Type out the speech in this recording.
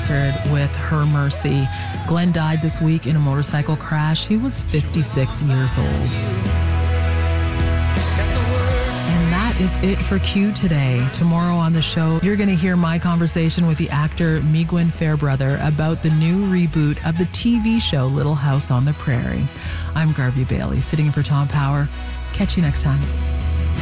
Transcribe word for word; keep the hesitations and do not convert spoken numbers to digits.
answered with her mercy. Glenn died this week in a motorcycle crash. He was fifty-six years old. And that is it for Q today. Tomorrow on the show, you're going to hear my conversation with the actor Migwen Fairbrother about the new reboot of the T V show Little House on the Prairie. I'm Garvey Bailey, sitting in for Tom Power. Catch you next time.